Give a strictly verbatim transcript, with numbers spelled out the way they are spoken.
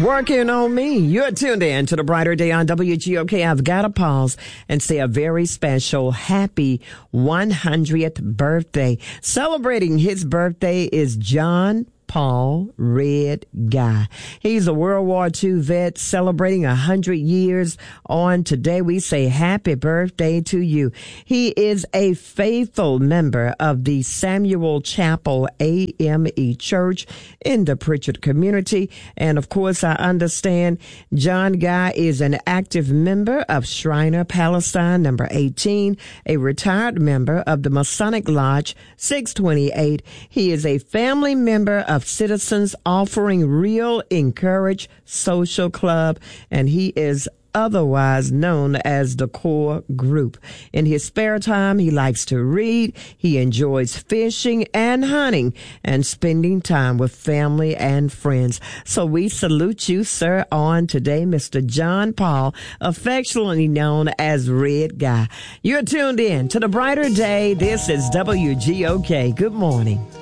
Working on me. You're tuned in to the Brighter Day on W G O K. I've got to pause and say a very special happy one hundredth birthday. Celebrating his birthday is John Paul Red Guy. He's a World War Two vet celebrating one hundred years on today. We say happy birthday to you. He is a faithful member of the Samuel Chapel A M E Church in the Pritchard community. And of course, I understand John Guy is an active member of Shriner Palestine number eighteen, a retired member of the Masonic Lodge six twenty-eight. He is a family member of Citizens Offering Real Encourage Social Club, and he is otherwise known as the Core Group. In his spare time, he likes to read, he enjoys fishing and hunting, and spending time with family and friends. So we salute you, sir, on today, Mister John Paul, affectionately known as Red Guy. You're tuned in to the Brighter Day. This is W G O K. Good morning.